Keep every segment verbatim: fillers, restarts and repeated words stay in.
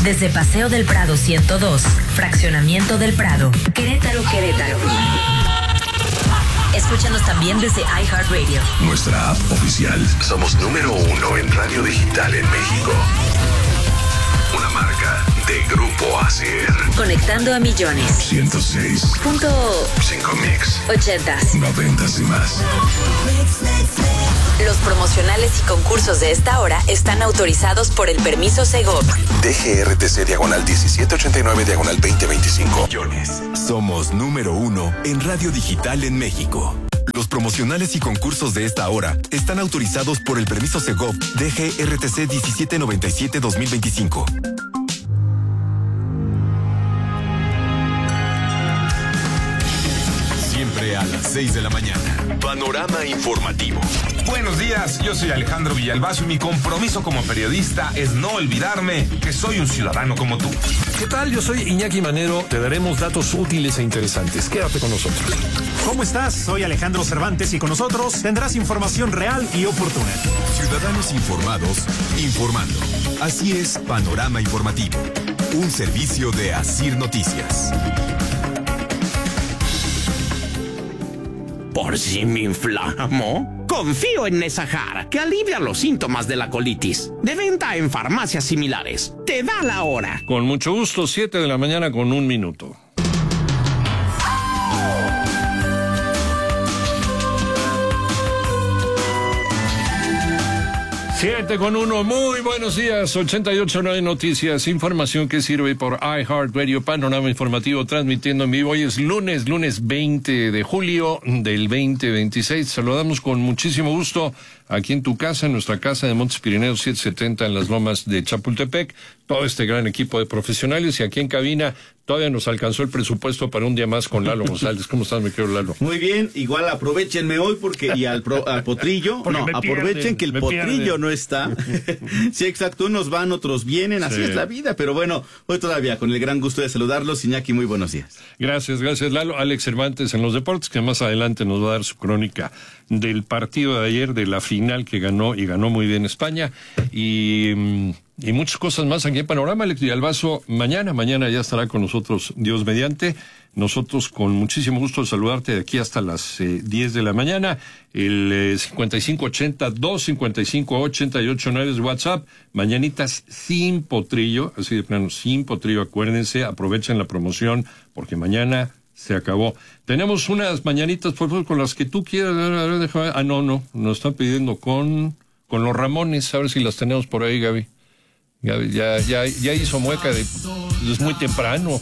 Desde Paseo del Prado ciento dos, Fraccionamiento del Prado, Querétaro, Querétaro. Escúchanos también desde iHeartRadio. Nuestra app oficial. Somos número uno en radio digital en México. Una marca de Grupo Acer. Conectando a millones. ciento seis punto cinco Mix. Ochentas. Noventas y más. Los promocionales y concursos de esta hora están autorizados por el permiso Segov. D G R T C diagonal diecisiete ochenta y nueve diagonal veinte veinticinco. Somos número uno en radio digital en México. Los promocionales y concursos de esta hora están autorizados por el permiso Segov D G R T C diecisiete noventa y siete dos mil veinticinco. Siempre a las seis de la mañana. Panorama informativo. Buenos días, yo soy Alejandro Villalbazo y mi compromiso como periodista es no olvidarme que soy un ciudadano como tú. ¿Qué tal? Yo soy Iñaki Manero. Te daremos datos útiles e interesantes. Quédate con nosotros. ¿Cómo estás? Soy Alejandro Cervantes y con nosotros tendrás información real y oportuna. Ciudadanos informados, informando. Así es Panorama Informativo. Un servicio de Asir Noticias. ¿Por si me inflamo? Confío en Nesahar, que alivia los síntomas de la colitis. De venta en farmacias similares. Te da la hora. Con mucho gusto, siete de la mañana con un minuto. Siete con uno, muy buenos días, ochenta y ocho punto nueve Noticias, información que sirve por iHeartRadio, Panorama Informativo, transmitiendo en vivo. Hoy es lunes, lunes veinte de julio del veinte veintiséis. Saludamos con muchísimo gusto aquí en tu casa, en nuestra casa de Montes Pirineos setecientos setenta en las Lomas de Chapultepec, todo este gran equipo de profesionales, y aquí en cabina todavía nos alcanzó el presupuesto para un día más con Lalo González. ¿Cómo estás, mi querido Lalo? Muy bien, igual aprovechenme hoy porque y al, pro, al potrillo, no, aprovechen pierden, que el potrillo pierden. No está. Sí, exacto, unos van, otros vienen, así sí. Es la vida, pero bueno, hoy todavía con el gran gusto de saludarlos. Iñaki, muy buenos días. Gracias, gracias, Lalo. Alex Cervantes en los deportes, que más adelante nos va a dar su crónica del partido de ayer, de la final que ganó, y ganó muy bien España, y... Y muchas cosas más aquí en Panorama. Alex Villalbazo, mañana, mañana ya estará con nosotros, Dios mediante. Nosotros con muchísimo gusto de saludarte de aquí hasta las eh, diez de la mañana. El eh, cincuenta y cinco ochenta, dos cincuenta y cinco ochenta y ocho nueve es WhatsApp. Mañanitas sin potrillo, así de plano, sin potrillo. Acuérdense, aprovechen la promoción porque mañana se acabó. Tenemos unas mañanitas, por favor, con las que tú quieras. Ah, no, no, nos están pidiendo con, con los Ramones. A ver si las tenemos por ahí, Gaby. Ya, ya, ya, ya hizo mueca de... Es muy temprano.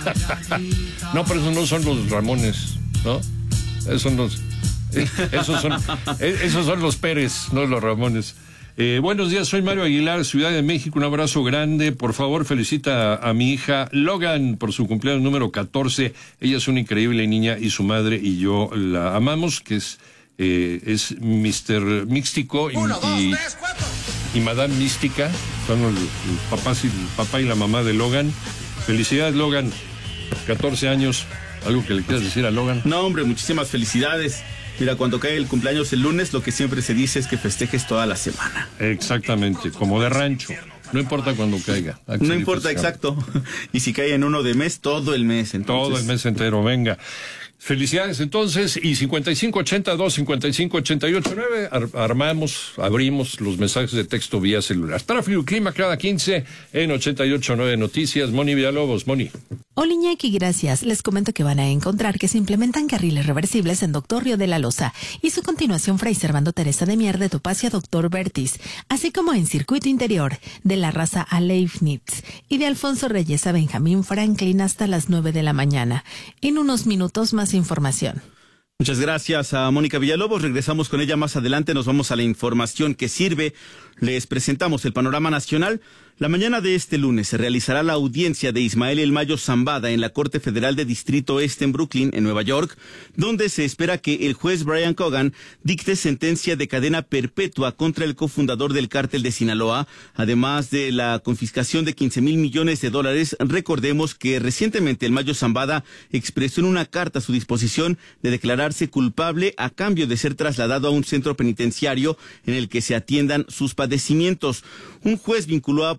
No, pero esos no son los Ramones, ¿no? Esos son los... Esos son, esos son los Pérez, no los Ramones. Eh, buenos días, soy Mario Aguilar, Ciudad de México. Un abrazo grande. Por favor, felicita a, a mi hija Logan por su cumpleaños número catorce. Ella es una increíble niña y su madre y yo la amamos, que es... Eh, es mister Místico y, Uno, dos, y, tres, y Madame Mística. Son los, los papás y, el papá y la mamá de Logan. Felicidades, Logan. catorce años. ¿Algo que le quieras decir a Logan? No, hombre, muchísimas felicidades. Mira, cuando cae el cumpleaños el lunes, lo que siempre se dice es que festejes toda la semana. Exactamente, como de rancho. No importa cuando caiga. No importa, exacto. Y si cae en uno de mes, todo el mes. Entonces... Todo el mes entero, venga. Felicidades entonces, y cincuenta y cinco ochenta, dos cincuenta y cinco ochenta y ocho nueve, ar armamos, abrimos los mensajes de texto vía celular. Tráfico y clima cada quince en ochenta y ocho nueve Noticias. Moni Villalobos, Moni. Hola, Iñaki, gracias. Les comento que van a encontrar que se implementan carriles reversibles en Doctor Río de la Loza y su continuación Fray Servando Teresa de Mier de Topacio a Doctor Vertis, así como en circuito interior de la Raza a Leibniz y de Alfonso Reyes a Benjamín Franklin hasta las nueve de la mañana. En unos minutos más información. Muchas gracias a Mónica Villalobos. Regresamos con ella más adelante. Nos vamos a la información que sirve. Les presentamos el panorama nacional. La mañana de este lunes se realizará la audiencia de Ismael El Mayo Zambada en la Corte Federal de Distrito Este en Brooklyn, en Nueva York, donde se espera que el juez Brian Cogan dicte sentencia de cadena perpetua contra el cofundador del cártel de Sinaloa, además de la confiscación de quince mil millones de dólares. Recordemos que recientemente El Mayo Zambada expresó en una carta su disposición de declararse culpable a cambio de ser trasladado a un centro penitenciario en el que se atiendan sus padecimientos. Un juez vinculó a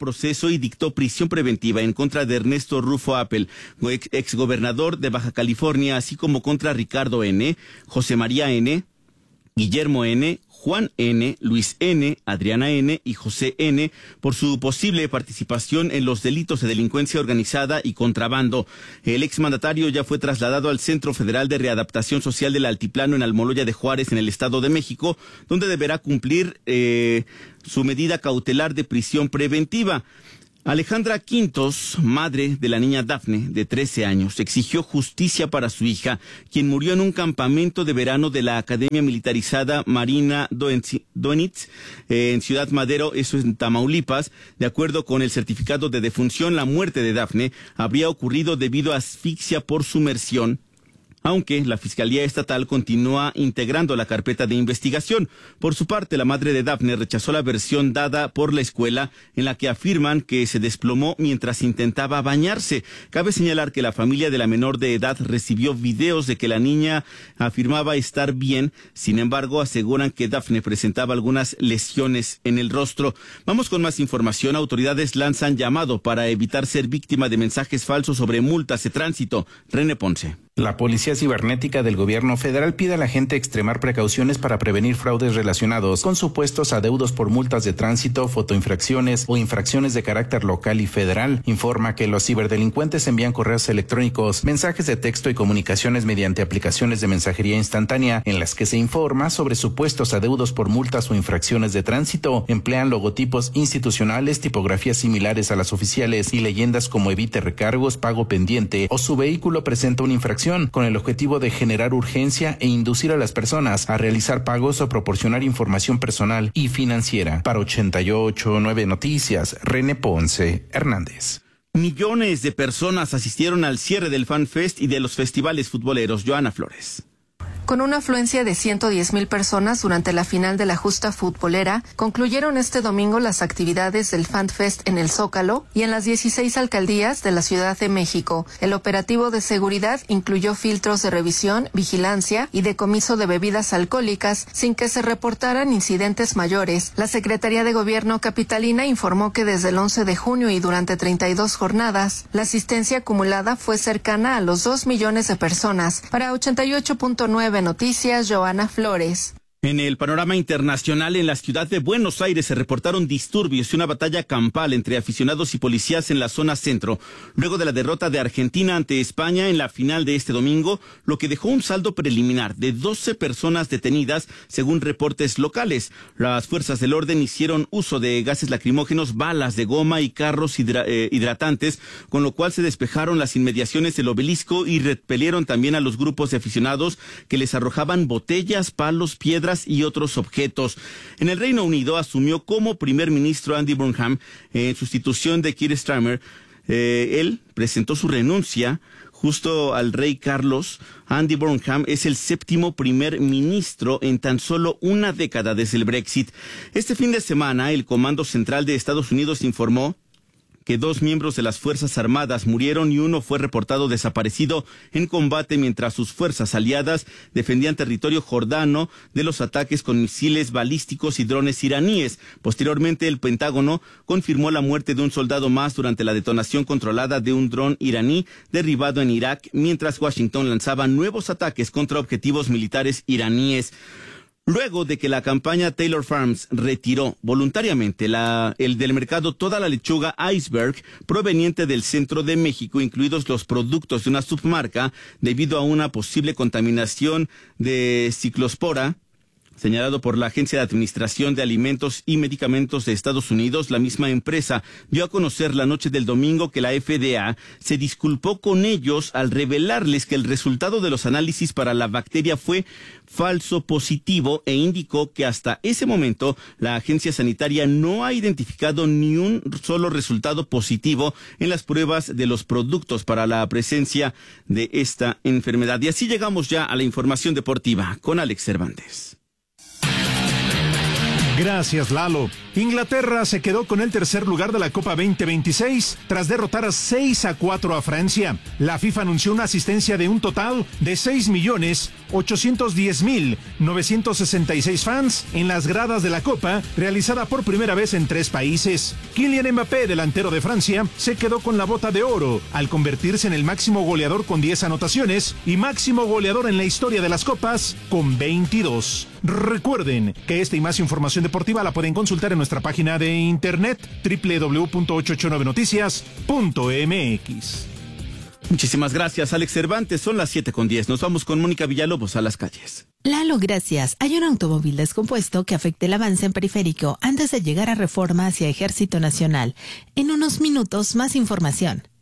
proceso y dictó prisión preventiva en contra de Ernesto Rufo Appel, ex, exgobernador de Baja California, así como contra Ricardo N., José María N., Guillermo N., Juan N., Luis N., Adriana N. y José N. por su posible participación en los delitos de delincuencia organizada y contrabando. El exmandatario ya fue trasladado al Centro Federal de Readaptación Social del Altiplano en Almoloya de Juárez, en el Estado de México, donde deberá cumplir eh, su medida cautelar de prisión preventiva. Alejandra Quintos, madre de la niña Dafne, de trece años, exigió justicia para su hija, quien murió en un campamento de verano de la Academia Militarizada Marina Doenitz, eh, en Ciudad Madero, eso es en Tamaulipas. De acuerdo con el certificado de defunción, la muerte de Dafne habría ocurrido debido a asfixia por sumersión, aunque la Fiscalía Estatal continúa integrando la carpeta de investigación. Por su parte, la madre de Dafne rechazó la versión dada por la escuela, en la que afirman que se desplomó mientras intentaba bañarse. Cabe señalar que la familia de la menor de edad recibió videos de que la niña afirmaba estar bien. Sin embargo, aseguran que Dafne presentaba algunas lesiones en el rostro. Vamos con más información. Autoridades lanzan llamado para evitar ser víctima de mensajes falsos sobre multas de tránsito. René Ponce. La Policía Cibernética del Gobierno Federal pide a la gente extremar precauciones para prevenir fraudes relacionados con supuestos adeudos por multas de tránsito, fotoinfracciones o infracciones de carácter local y federal. Informa que los ciberdelincuentes envían correos electrónicos, mensajes de texto y comunicaciones mediante aplicaciones de mensajería instantánea en las que se informa sobre supuestos adeudos por multas o infracciones de tránsito. Emplean logotipos institucionales, tipografías similares a las oficiales y leyendas como evite recargos, pago pendiente o su vehículo presenta una infracción, con el objetivo de generar urgencia e inducir a las personas a realizar pagos o proporcionar información personal y financiera. Para ochenta y ocho punto nueve Noticias, René Ponce Hernández. Millones de personas asistieron al cierre del Fan Fest y de los festivales futboleros. Joana Flores. Con una afluencia de ciento diez mil personas durante la final de la justa futbolera, concluyeron este domingo las actividades del Fan Fest en el Zócalo y en las dieciséis alcaldías de la Ciudad de México. El operativo de seguridad incluyó filtros de revisión, vigilancia y decomiso de bebidas alcohólicas sin que se reportaran incidentes mayores. La Secretaría de Gobierno capitalina informó que desde el once de junio y durante treinta y dos jornadas, la asistencia acumulada fue cercana a los dos millones de personas. Para ochenta y ocho punto nueve Noticias, Joana Flores. En el panorama internacional, en la ciudad de Buenos Aires se reportaron disturbios y una batalla campal entre aficionados y policías en la zona centro, luego de la derrota de Argentina ante España en la final de este domingo, lo que dejó un saldo preliminar de doce personas detenidas, según reportes locales. Las fuerzas del orden hicieron uso de gases lacrimógenos, balas de goma y carros hidra- eh, hidratantes, con lo cual se despejaron las inmediaciones del obelisco y repelieron también a los grupos de aficionados que les arrojaban botellas, palos, piedras y otros objetos. En el Reino Unido asumió como primer ministro Andy Burnham en sustitución de Keir Starmer. Eh, él presentó su renuncia justo al rey Carlos. Andy Burnham es el séptimo primer ministro en tan solo una década desde el Brexit. Este fin de semana, el Comando Central de Estados Unidos informó que dos miembros de las Fuerzas Armadas murieron y uno fue reportado desaparecido en combate mientras sus fuerzas aliadas defendían territorio jordano de los ataques con misiles balísticos y drones iraníes. Posteriormente, el Pentágono confirmó la muerte de un soldado más durante la detonación controlada de un dron iraní derribado en Irak, mientras Washington lanzaba nuevos ataques contra objetivos militares iraníes. Luego de que la campaña Taylor Farms retiró voluntariamente la, el del mercado toda la lechuga Iceberg proveniente del centro de México, incluidos los productos de una submarca, debido a una posible contaminación de ciclospora, señalado por la Agencia de Administración de Alimentos y Medicamentos de Estados Unidos, la misma empresa dio a conocer la noche del domingo que la F D A se disculpó con ellos al revelarles que el resultado de los análisis para la bacteria fue falso positivo e indicó que hasta ese momento la agencia sanitaria no ha identificado ni un solo resultado positivo en las pruebas de los productos para la presencia de esta enfermedad. Y así llegamos ya a la información deportiva con Alex Cervantes. Gracias, Lalo. Inglaterra se quedó con el tercer lugar de la Copa veinte veintiséis tras derrotar seis a cuatro a Francia. La FIFA anunció una asistencia de un total de seis millones ochocientos diez mil novecientos sesenta y seis fans en las gradas de la Copa, realizada por primera vez en tres países. Kylian Mbappé, delantero de Francia, se quedó con la bota de oro al convertirse en el máximo goleador con diez anotaciones y máximo goleador en la historia de las Copas con veintidós. Recuerden que esta y más información deportiva la pueden consultar en nuestra página de internet doble u doble u doble u punto ochocientos ochenta y nueve noticias punto eme equis. Muchísimas gracias, Alex Cervantes. Son las siete con diez. Nos vamos con Mónica Villalobos a las calles. Lalo, gracias. Hay un automóvil descompuesto que afecta el avance en periférico antes de llegar a Reforma hacia Ejército Nacional. En unos minutos, más información.